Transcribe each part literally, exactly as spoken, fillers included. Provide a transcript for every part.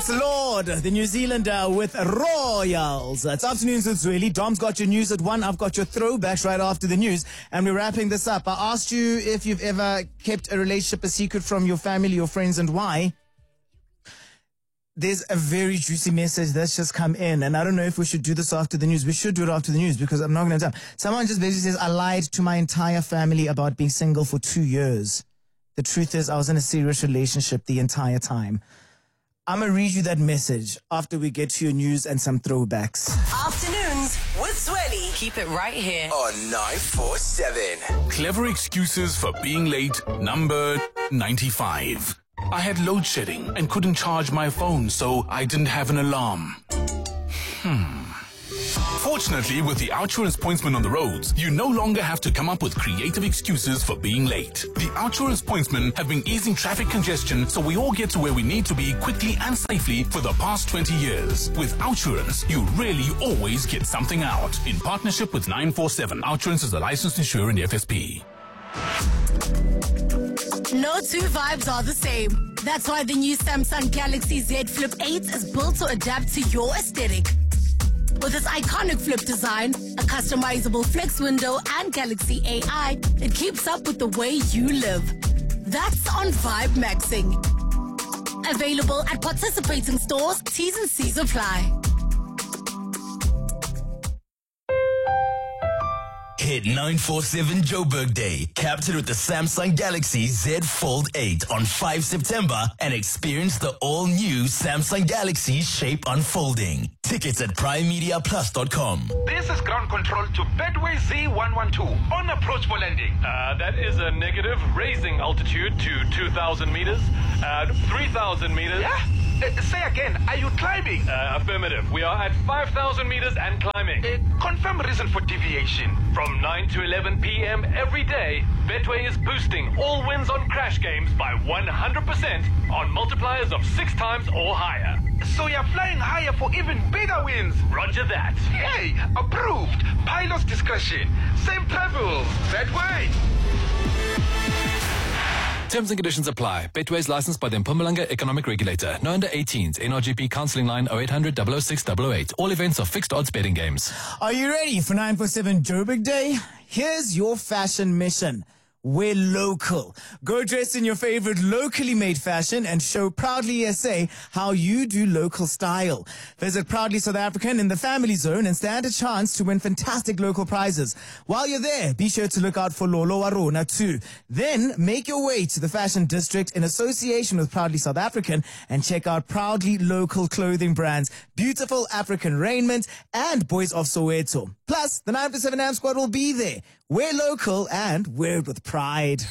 It's Lord, the New Zealander with Royals. It's afternoons with Zweli. Dom's got your news at one. I've got your throwbacks right after the news. And we're wrapping this up. I asked you if you've ever kept a relationship a secret from your family or friends and why. There's a very juicy message that's just come in, and I don't know if we should do this after the news. We should do it after the news because I'm not going to have time. Someone just basically says, I lied to my entire family about being single for two years. The truth is I was in a serious relationship the entire time. I'm going to read you that message after we get to your news and some throwbacks. Afternoons with Zweli. Keep it right here on nine four seven. Clever excuses for being late, number ninety-five. I had load shedding and couldn't charge my phone, so I didn't have an alarm. Hmm. Fortunately, with the Outsurance pointsman on the roads, you no longer have to come up with creative excuses for being late. The Outsurance pointsmen have been easing traffic congestion so we all get to where we need to be quickly and safely for the past twenty years. With Outsurance, you really always get something out. In partnership with nine four seven, Outsurance is a licensed insurer in the F S P. No two vibes are the same. That's why the new Samsung Galaxy Z Flip eight is built to adapt to your aesthetic. With its iconic flip design, a customizable flex window, and Galaxy A I, it keeps up with the way you live. That's on Vibe Maxing. Available at participating stores. T's and C's apply. Hit nine four seven Joburg Day. Captured with the Samsung Galaxy Z Fold eight on the fifth of September and experience the all-new Samsung Galaxy Shape Unfolding. Tickets at prime media plus dot com. This is ground control to Betway Z one one two on approach for landing. Uh, that is a negative, raising altitude to two thousand meters, uh, three thousand meters. Yeah? Uh, say again, are you climbing? Uh, affirmative. We are at five thousand meters and climbing. Uh, confirm reason for deviation. From nine to eleven p.m. every day, Betway is boosting all wins on crash games by one hundred percent on multipliers of six times or higher. So you're flying higher for even bigger wins. Roger that. Hey, approved. Pilot's discretion. Same travel. Betway. Terms and conditions apply. Betway is licensed by the Mpumalanga Economic Regulator. No under eighteens. N R G P counselling line oh eight hundred, double oh six, double oh eight. All events are fixed odds betting games. Are you ready for nine four seven Joburg Day? Here's your fashion mission. We're local. Go dress in your favorite locally made fashion and show Proudly S A how you do local style. Visit Proudly South African in the Family Zone and stand a chance to win fantastic local prizes. While you're there, be sure to look out for Lolo Warona too. Then make your way to the Fashion District in association with Proudly South African and check out Proudly local clothing brands, beautiful African raiment, and Boys of Soweto. Plus, the nine four seven A M squad will be there. We're local and wear it with pride.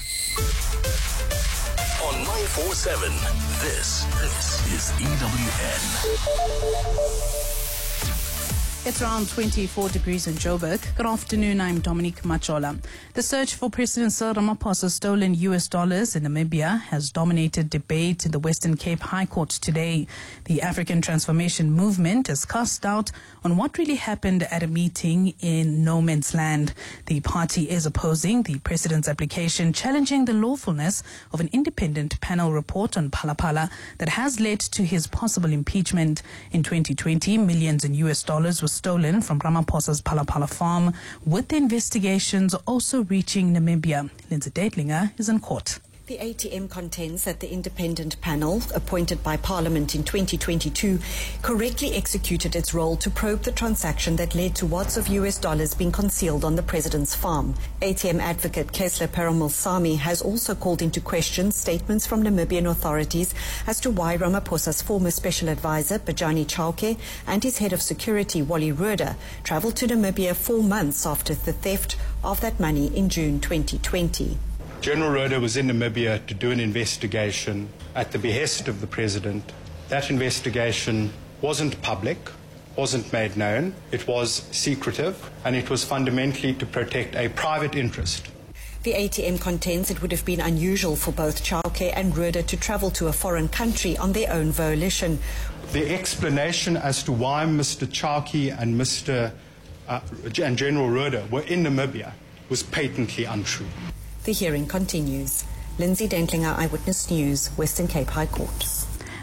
On nine four seven, this, this is E W N. It's around twenty-four degrees in Joburg. Good afternoon, I'm Dominique Machola. The search for President Cyril Ramaphosa's stolen U S dollars in Namibia has dominated debate in the Western Cape High Court today. The African Transformation Movement has cast doubt on what really happened at a meeting in no man's land. The party is opposing the president's application, challenging the lawfulness of an independent panel report on Phalaphala that has led to his possible impeachment. In twenty twenty, millions in U S dollars were stolen from Ramaphosa's Phalaphala farm, with the investigations also reaching Namibia. Lindsay Datlinger is in court. The A T M contends that the independent panel, appointed by Parliament in twenty twenty-two, correctly executed its role to probe the transaction that led to wads of U S dollars being concealed on the president's farm. A T M advocate Kesler Peramulsami has also called into question statements from Namibian authorities as to why Ramaphosa's former special advisor, Bajani Chauke, and his head of security, Wally Roeder, travelled to Namibia four months after the theft of that money in June twenty twenty. General Roeder was in Namibia to do an investigation at the behest of the president. That investigation wasn't public, wasn't made known, it was secretive, and it was fundamentally to protect a private interest. The A T M contends it would have been unusual for both Chauke and Roeder to travel to a foreign country on their own volition. The explanation as to why Mister Chauke and Mister Uh, and General Roeder were in Namibia was patently untrue. The hearing continues. Lindsay Dentlinger, Eyewitness News, Western Cape High Court.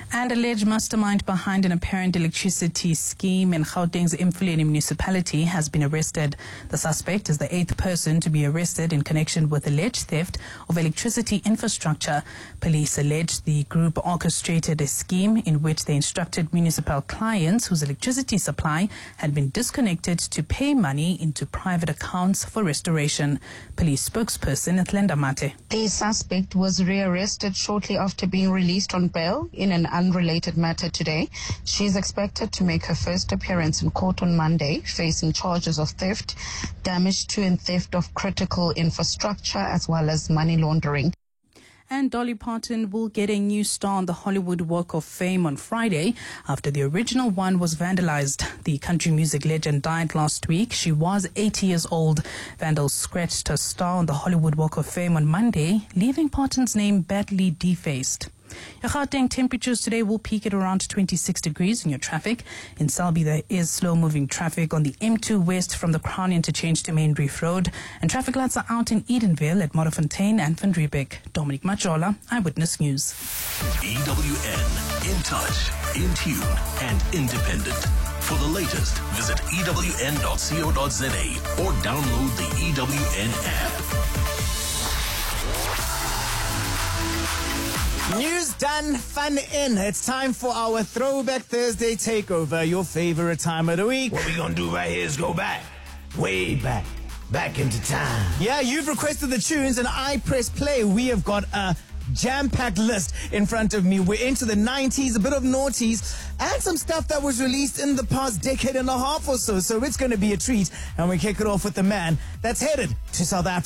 And alleged mastermind behind an apparent electricity scheme in Gauteng's Emfuleni municipality has been arrested. The suspect is the eighth person to be arrested in connection with alleged theft of electricity infrastructure. Police allege the group orchestrated a scheme in which they instructed municipal clients whose electricity supply had been disconnected to pay money into private accounts for restoration. Police spokesperson Atlenda Mate. The suspect was rearrested shortly after being released on bail in an unrelated matter today. She is expected to make her first appearance in court on Monday, facing charges of theft, damage to and theft of critical infrastructure, as well as money laundering. And Dolly Parton will get a new star on the Hollywood Walk of Fame on Friday after the original one was vandalized. The country music legend died last week. She was eighty years old. Vandals scratched her star on the Hollywood Walk of Fame on Monday, leaving Parton's name badly defaced. Your Gauteng temperatures today will peak at around twenty-six degrees in your traffic. In Selby, there is slow-moving traffic on the M two West from the Crown Interchange to Main Reef Road. And traffic lights are out in Edenville at Modderfontein and Van Riebeek. Dominic Machola, Eyewitness News. E W N, in touch, in tune, and independent. For the latest, visit E W N dot co dot za or download the E W N app. News done, fun in. It's time for our Throwback Thursday takeover, your favorite time of the week. What we gonna do right here is go back, way back, back into time. Yeah, you've requested the tunes and I press play. We have got a jam-packed list in front of me. We're into the nineties, a bit of noughties, and some stuff that was released in the past decade and a half or so. So it's going to be a treat. And we kick it off with the man that's headed to South Africa.